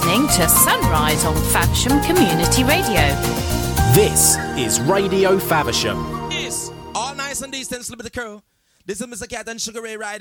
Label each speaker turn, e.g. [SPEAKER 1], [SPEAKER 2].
[SPEAKER 1] listening to Sunrise on Faversham Community Radio.
[SPEAKER 2] This is Radio Faversham.
[SPEAKER 3] Yes, all nice and decent with the crew. This is Mr. Cat and Sugar Ray riding.